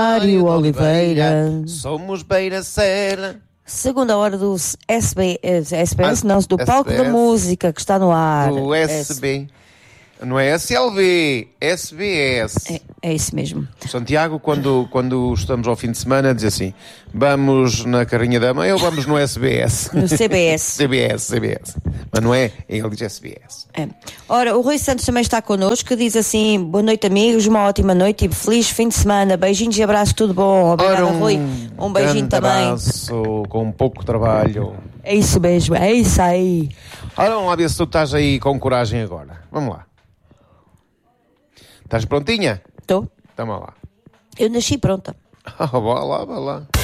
Mário Oliveira. Somos Beira Serra. Segunda hora do SBS, não, do SBS. Palco da Música, que está no ar. Do SB. Não é SLB, SBS. É isso mesmo. Santiago, quando estamos ao fim de semana, diz assim: vamos na Carrinha da Mãe ou vamos no SBS? No CBS. CBS. Mas não é, ele diz SBS. É. Ora, o Rui Santos também está connosco, diz assim: boa noite, amigos, uma ótima noite e feliz fim de semana. Beijinhos e abraços, tudo bom. Obrigada, Rui. Um beijinho também. Abraço, com pouco trabalho. É isso mesmo, é isso aí. Ora, vamos lá ver se tu estás aí com coragem agora. Vamos lá. Estás prontinha? Estou. Toma lá. Eu nasci pronta. Vá lá.